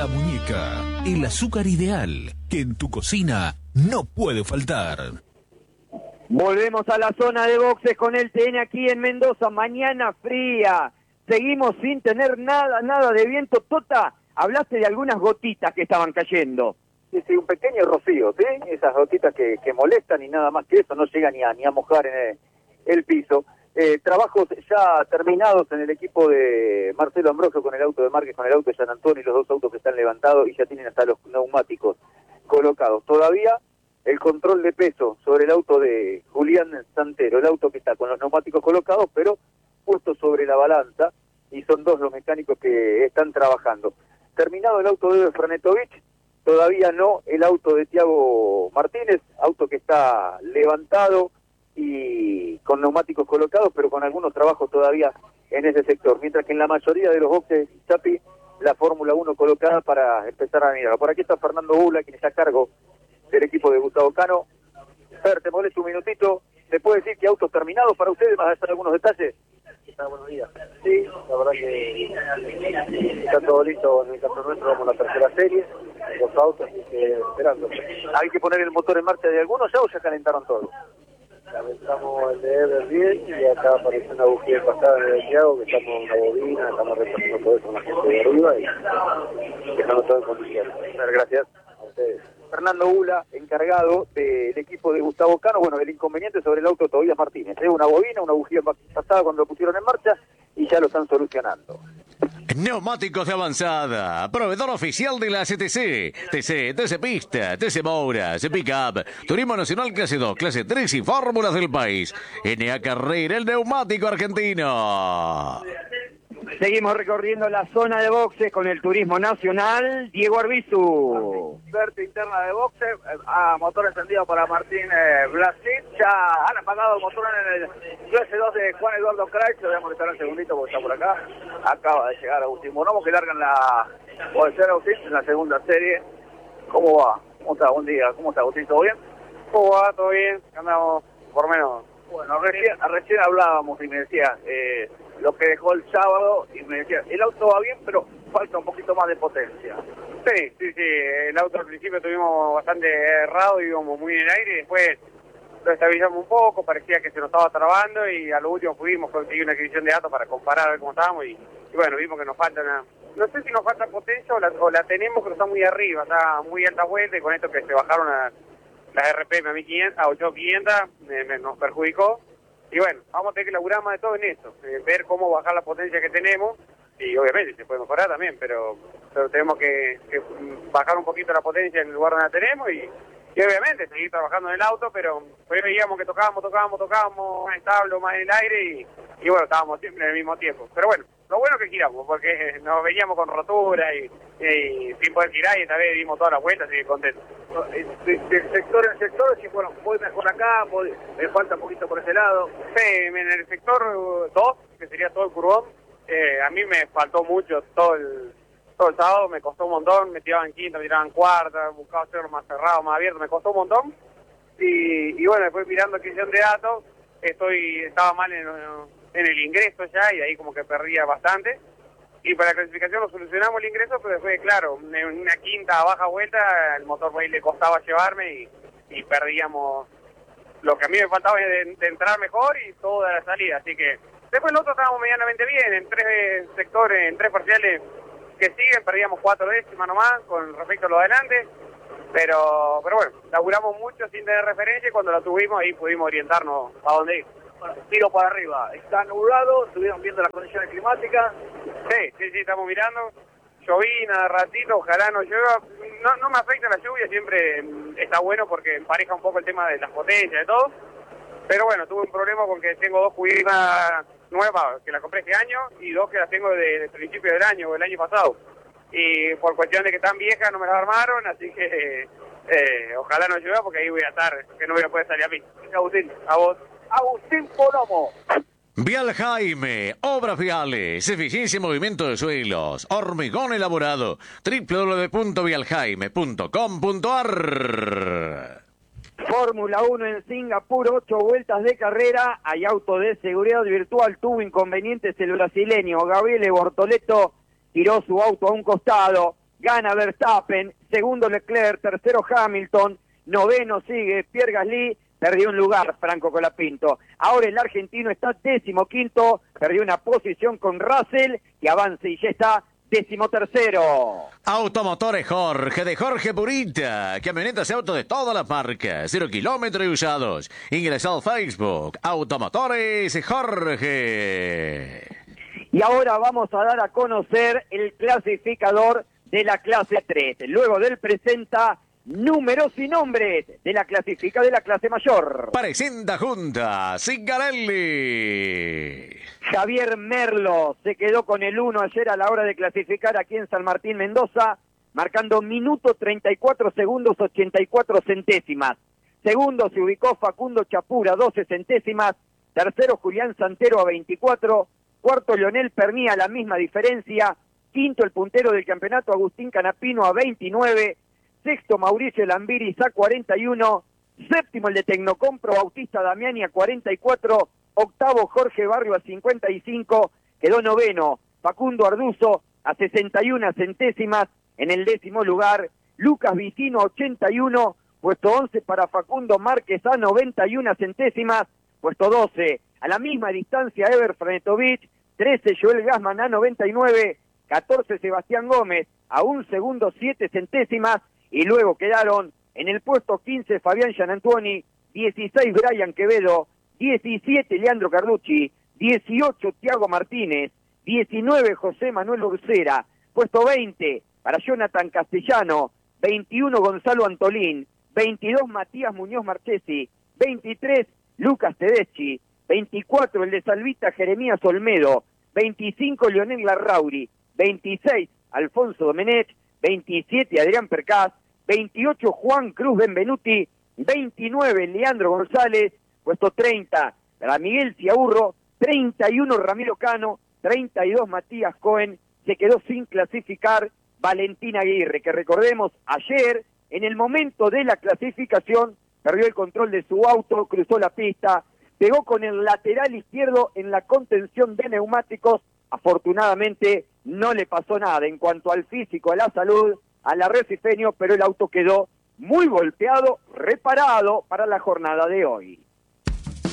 La Muñeca, el azúcar ideal que en tu cocina no puede faltar. Volvemos a la zona de boxes con el TN aquí en Mendoza, mañana fría. Seguimos sin tener nada de viento. Tota, hablaste de algunas gotitas que estaban cayendo. Sí, un pequeño rocío, ¿sí? Esas gotitas que molestan y nada más que eso, no llegan ni a mojar en el piso. Trabajos ya terminados en el equipo de Marcelo Ambrosio con el auto de Márquez, con el auto de San Antonio, y los dos autos que están levantados y ya tienen hasta los neumáticos colocados. Todavía el control de peso sobre el auto de Julián Santero, el auto que está con los neumáticos colocados, pero puesto sobre la balanza, y son dos los mecánicos que están trabajando. Terminado el auto de Franetovich, todavía no el auto de Tiago Martínez, auto que está levantado y con neumáticos colocados, pero con algunos trabajos todavía en ese sector, mientras que en la mayoría de los boxes, Chapi, la Fórmula 1 colocada para empezar a mirar. Por aquí está Fernando Bula, quien está a cargo del equipo de Gustavo Cano. Fer, te molesto un minutito, ¿te puedo decir que autos terminados para ustedes? ¿Vas a hacer algunos detalles? Buenos días. Sí, la verdad que está todo listo. En el caso nuestro vamos a la tercera serie, los autos, así que esperando. ¿Hay que poner el motor en marcha de algunos ya o ya calentaron todo? Calentamos el de Ever 10 y acá apareció una bujía pasada en el Tiago, que estamos en la bobina, estamos repasando todo eso con la gente de arriba y dejando todo en condiciones. Gracias A ustedes. Fernando Bula, encargado del equipo de Gustavo Cano, bueno, el inconveniente sobre el auto de Tobías Martínez, una bobina, una bujía pasada cuando lo pusieron en marcha y ya lo están solucionando. Neumáticos de Avanzada, proveedor oficial de la TC, TC Pista, TC Moura, TC Pickup, Turismo Nacional Clase 2, Clase 3 y Fórmulas del país. NA Carrera, el neumático argentino. Seguimos recorriendo la zona de boxes con el turismo nacional. Diego Arbizu. Verte interna de boxes, motor encendido para Martín Blasit. Ya han apagado el motor en el US2 de Juan Eduardo Craig. Lo voy a molestar un segundito porque está por acá. Acaba de llegar Agustín Bonomo, que largan puede ser Agustín, en la segunda serie. ¿Cómo va? ¿Cómo está? Buen día. ¿Cómo está, Agustín? ¿Todo bien? ¿Cómo va? ¿Todo bien? Andamos por menos. Bueno, recién hablábamos y me decía lo que dejó el sábado y me decía, el auto va bien, pero falta un poquito más de potencia. Sí, el auto al principio tuvimos bastante errado, íbamos muy en el aire y después lo estabilizamos un poco, parecía que se nos estaba trabando y a lo último pudimos conseguir una adquisición de datos para comparar a ver cómo estábamos y bueno, vimos que nos falta no sé si nos falta potencia o la tenemos, pero está muy arriba, está muy alta vuelta y con esto que se bajaron las RPM a 1500, a 8500 nos perjudicó. Y bueno, vamos a tener que laburar más de todo en eso, ver cómo bajar la potencia que tenemos, y obviamente se puede mejorar también, pero tenemos que bajar un poquito la potencia en el lugar donde la tenemos y obviamente seguir trabajando en el auto, pero veíamos que tocábamos más estable, más en el aire y bueno, estábamos siempre en el mismo tiempo. Pero bueno, lo bueno es que giramos, porque nos veníamos con rotura y sin poder girar y esta vez dimos todas las vueltas y contentos. De sector en sector, si bueno, voy mejor acá, me falta un poquito por ese lado. Sí, en el sector 2, que sería todo el curvón, a mí me faltó mucho todo el sábado, me costó un montón, me tiraban quinta, me tiraban cuarta, buscaba hacerlo más cerrado, más abierto, me costó un montón. Y bueno, después mirando adquisición de datos, estaba mal en el ingreso ya y ahí como que perdía bastante. Y para la clasificación lo solucionamos el ingreso, pero después, claro, en una quinta a baja vuelta, el motor ahí le costaba llevarme y perdíamos lo que a mí me faltaba de entrar mejor y toda la salida. Así que después nosotros estábamos medianamente bien, en 3 sectores, en 3 parciales que siguen, perdíamos 4 décimas nomás con respecto a lo de adelante. Pero bueno, laburamos mucho sin tener referencia y cuando lo tuvimos ahí pudimos orientarnos a dónde ir. Bueno, tiro para arriba, está nublado, estuvieron viendo las condiciones climáticas. Sí, estamos mirando. Llovina de ratito, ojalá no llueva. No me afecta la lluvia, siempre está bueno porque empareja un poco el tema de las potencias y todo. Pero bueno, tuve un problema porque tengo 2 cubinas nuevas que las compré este año y 2 que las tengo desde el principio del año pasado. Y por cuestión de que están viejas no me las armaron, así que ojalá no llueva porque ahí voy a estar, que no voy a poder salir a mí. Agustín, a vos. Agustín Bonomo. Vial Jaime, obras viales, eficiencia y movimiento de suelos, hormigón elaborado, www.vialjaime.com.ar. Fórmula 1 en Singapur, 8 vueltas de carrera, hay auto de seguridad virtual, tuvo inconvenientes el brasileño Gabriele Bortoleto, tiró su auto a un costado, gana Verstappen, segundo Leclerc, tercero Hamilton, noveno sigue Pierre Gasly, perdió un lugar Franco Colapinto. Ahora el argentino está 15º, perdió una posición con Russell, que avanza y ya está 13º. Automotores Jorge, de Jorge Purita. Camionetas y autos de todas las marcas. 0 kilómetros y usados. Ingresa al Facebook. Automotores Jorge. Y ahora vamos a dar a conocer el clasificador de la clase 3. Luego del presenta números y nombres de la clasifica de la clase mayor. Presenta junta Cigarelli. Javier Merlo se quedó con el 1 ayer a la hora de clasificar aquí en San Martín, Mendoza, marcando minuto 34 segundos 84 centésimas. Segundo se ubicó Facundo Chapura, 12 centésimas. Tercero Julián Santero a 24. Cuarto Leonel Perní a la misma diferencia. Quinto el puntero del campeonato Agustín Canapino a 29. Sexto Mauricio Lambiris a 41. Séptimo el de Tecnocompro Bautista Damiani a 44. Octavo Jorge Barrio a 55. Quedó noveno Facundo Arduzo a 61 centésimas. En el 10º lugar Lucas Vicino a 81. Puesto 11 para Facundo Márquez a 91 centésimas. Puesto 12 a la misma distancia Ever Franetovich. 13 Joel Gassman a 99. 14 Sebastián Gómez a 1 segundo 7 centésimas. Y luego quedaron en el puesto 15 Fabián Gianantuoni, 16 Brian Quevedo, 17 Leandro Carlucci, 18 Tiago Martínez, 19 José Manuel Ursera, puesto 20 para Jonathan Castellano, 21 Gonzalo Antolín, 22 Matías Muñoz Marchesi, 23 Lucas Tedeschi, 24 el de Salvita Jeremías Olmedo, 25 Leonel Larrauri, 26 Alfonso Domenech, 27 Adrián Percás, 28 Juan Cruz Benvenuti, 29 Leandro González, puesto 30 para Miguel Ciaurro, 31 Ramiro Cano, 32 Matías Cohen. Se quedó sin clasificar Valentín Aguirre, que recordemos ayer en el momento de la clasificación perdió el control de su auto, cruzó la pista, pegó con el lateral izquierdo en la contención de neumáticos. Afortunadamente no le pasó nada en cuanto al físico, a la salud, al arrecifeño, pero el auto quedó muy golpeado, reparado para la jornada de hoy.